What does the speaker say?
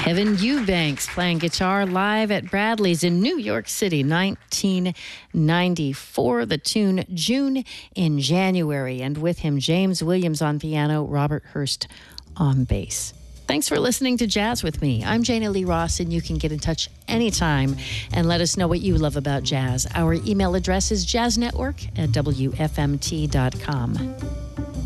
Kevin Eubanks playing guitar live at Bradley's in New York City, 1994. The tune June in January. And with him, James Williams on piano, Robert Hurst on bass. Thanks for listening to Jazz with me. I'm Jana Lee Ross, and you can get in touch anytime and let us know what you love about jazz. Our email address is jazznetwork@wfmt.com.